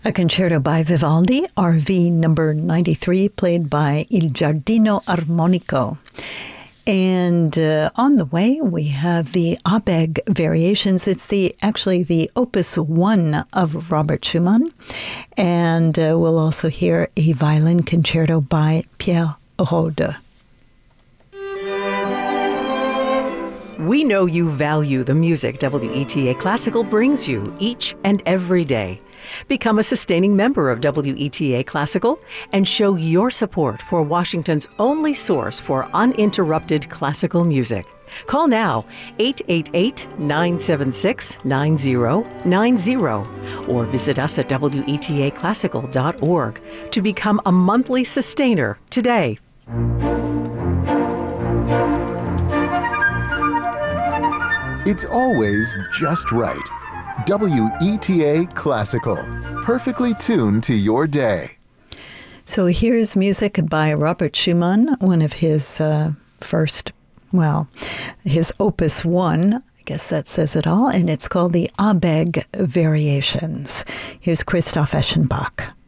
A concerto by Vivaldi, RV number 93, played by Il Giardino Armonico. And on the way, we have the Abegg Variations. It's actually the Opus 1 of Robert Schumann. And we'll also hear a violin concerto by Pierre Rode. We know you value the music WETA Classical brings you each and every day. Become a sustaining member of WETA Classical and show your support for Washington's only source for uninterrupted classical music. Call now 888-976-9090 or visit us at WETAClassical.org to become a monthly sustainer today. It's always just right. WETA Classical, perfectly tuned to your day. So here's music by Robert Schumann, one of his his Opus 1. I guess that says it all. And it's called the Abegg Variations. Here's Christoph Eschenbach.